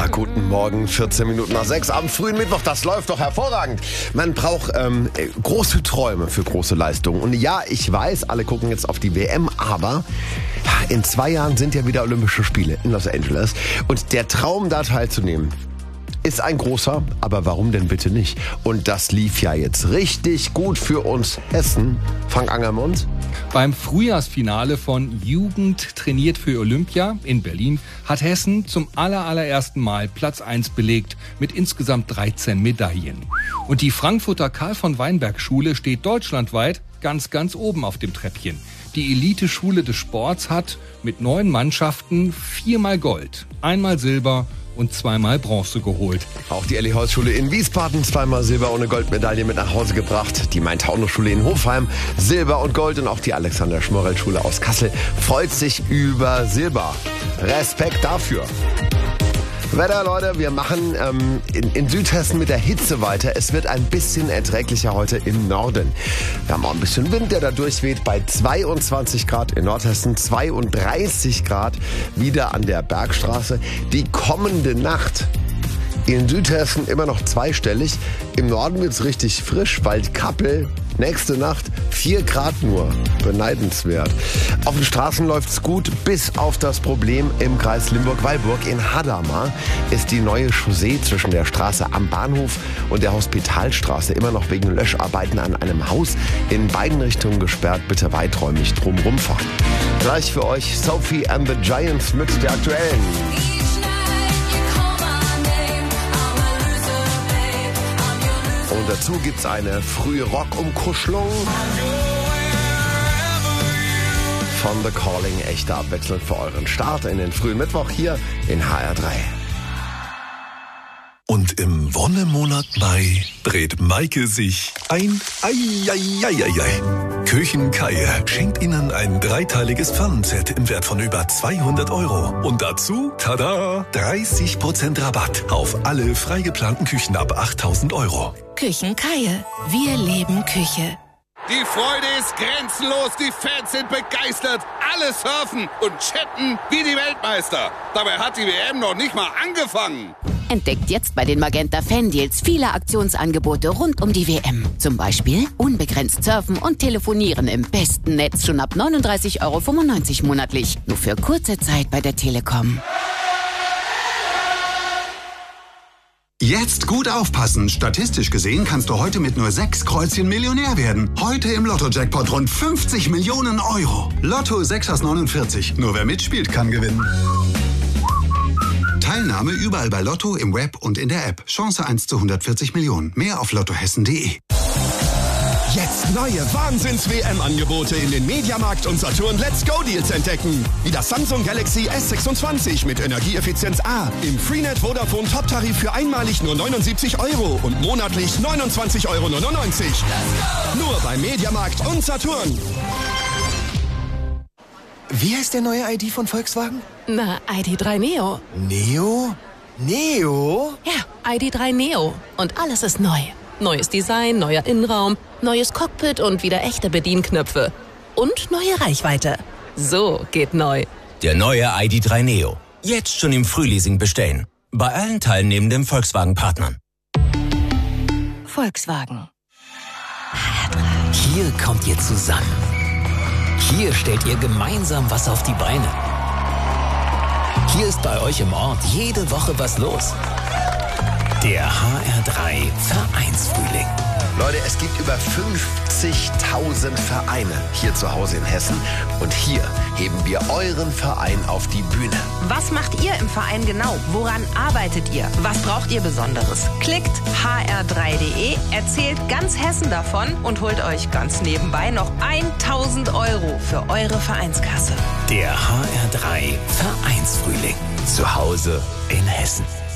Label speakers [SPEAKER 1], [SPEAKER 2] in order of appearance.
[SPEAKER 1] Ja, guten Morgen, 14 Minuten nach 6 am frühen Mittwoch. Das läuft doch hervorragend. Man braucht große Träume für große Leistungen. Und ja, ich weiß, alle gucken jetzt auf die WM, aber in 2 Jahren sind ja wieder Olympische Spiele in Los Angeles. Und der Traum, da teilzunehmen, ist ein großer, aber warum denn bitte nicht? Und das lief ja jetzt richtig gut für uns Hessen. Frank Angermund.
[SPEAKER 2] Beim Frühjahrsfinale von Jugend trainiert für Olympia in Berlin hat Hessen zum allerersten Mal Platz 1 belegt mit insgesamt 13 Medaillen. Und die Frankfurter Karl-von-Weinberg-Schule steht deutschlandweit ganz oben auf dem Treppchen. Die Elite-Schule des Sports hat mit 9 Mannschaften 4-mal Gold, 1-mal Silber und 2-mal Bronze geholt.
[SPEAKER 1] Auch die Elli-Haus-Schule in Wiesbaden 2-mal Silber und eine Goldmedaille mit nach Hause gebracht. Die Main-Taunus-Schule in Hofheim Silber und Gold und auch die Alexander-Schmorell-Schule aus Kassel freut sich über Silber. Respekt dafür. Wetter, Leute, wir machen in Südhessen mit der Hitze weiter. Es wird ein bisschen erträglicher heute im Norden. Wir haben auch ein bisschen Wind, der da durchweht bei 22 Grad in Nordhessen, 32 Grad wieder an der Bergstraße. Die kommende Nacht in Südhessen immer noch zweistellig. Im Norden wird's richtig frisch, Waldkappel nächste Nacht 4 Grad nur. Beneidenswert. Auf den Straßen läuft's gut, bis auf das Problem im Kreis Limburg-Weilburg. In Hadamar ist die neue Chaussee zwischen der Straße am Bahnhof und der Hospitalstraße immer noch wegen Löscharbeiten an einem Haus in beiden Richtungen gesperrt. Bitte weiträumig drum rumfahren. Gleich für euch Sophie and the Giants mit der aktuellen. Und dazu gibt's eine frühe Rock-Umkuschelung von The Calling. Echte Abwechslung für euren Start in den frühen Mittwoch hier in HR3.
[SPEAKER 3] Und im Wonnemonat Mai dreht Maike sich ein Ei. Küchenkeier schenkt Ihnen ein 3-teiliges Pfannenset im Wert von über 200 €. Und dazu, tada, 30% Rabatt auf alle frei geplanten Küchen ab 8.000 €.
[SPEAKER 4] Küchenkeier. Wir leben Küche.
[SPEAKER 5] Die Freude ist grenzenlos, die Fans sind begeistert, alle surfen und chatten wie die Weltmeister. Dabei hat die WM noch nicht mal angefangen.
[SPEAKER 4] Entdeckt jetzt bei den Magenta Fan-Deals viele Aktionsangebote rund um die WM. Zum Beispiel unbegrenzt surfen und telefonieren im besten Netz schon ab 39,95 € monatlich. Nur für kurze Zeit bei der Telekom.
[SPEAKER 6] Jetzt gut aufpassen. Statistisch gesehen kannst du heute mit nur 6 Kreuzchen Millionär werden. Heute im Lotto-Jackpot rund 50 Millionen €. Lotto 6 aus 49. Nur wer mitspielt, kann gewinnen. Teilnahme überall bei Lotto, im Web und in der App. Chance 1 zu 140 Millionen. Mehr auf lottohessen.de.
[SPEAKER 7] Jetzt neue Wahnsinns-WM-Angebote in den Mediamarkt und Saturn Let's Go Deals entdecken. Wie das Samsung Galaxy S26 mit Energieeffizienz A. Im Freenet Vodafone Top-Tarif für einmalig nur 79 € und monatlich 29,99 €. Nur beim Mediamarkt und Saturn.
[SPEAKER 8] Wie heißt der neue ID von Volkswagen?
[SPEAKER 9] Na, ID.3 Neo.
[SPEAKER 8] Neo? Neo?
[SPEAKER 9] Ja, ID.3 Neo. Und alles ist neu. Neues Design, neuer Innenraum, neues Cockpit und wieder echte Bedienknöpfe. Und neue Reichweite. So geht neu.
[SPEAKER 10] Der neue ID.3 Neo. Jetzt schon im Frühleasing bestellen. Bei allen teilnehmenden Volkswagen-Partnern.
[SPEAKER 4] Volkswagen.
[SPEAKER 11] Hier kommt ihr zusammen. Hier stellt ihr gemeinsam was auf die Beine. Hier ist bei euch im Ort jede Woche was los. Der HR3 Vereinsfrühling.
[SPEAKER 1] Leute, es gibt über 50.000 Vereine hier zu Hause in Hessen. Und hier heben wir euren Verein auf die Bühne.
[SPEAKER 12] Was macht ihr im Verein genau? Woran arbeitet ihr? Was braucht ihr Besonderes? Klickt hr3.de, erzählt ganz Hessen davon und holt euch ganz nebenbei noch 1.000 € für eure Vereinskasse.
[SPEAKER 11] Der HR3 Vereinsfrühling. Zu Hause in Hessen.